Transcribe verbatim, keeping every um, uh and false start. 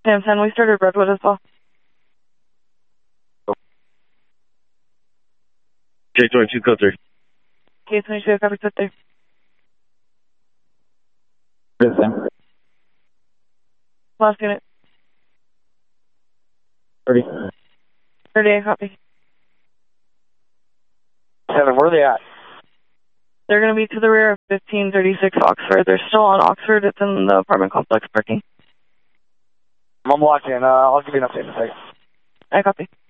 Sam ten, we started Redwood as well. K twenty-two, code three. K twenty-two, copy, code three. Good, Sam. Last unit. thirty. thirty-eight, copy. Seven, where are they at? They're going to be to the rear of fifteen thirty-six Oxford. They're still on Oxford. It's in the apartment complex parking. I'm watching. Uh, I'll give you an update in a second. I copy.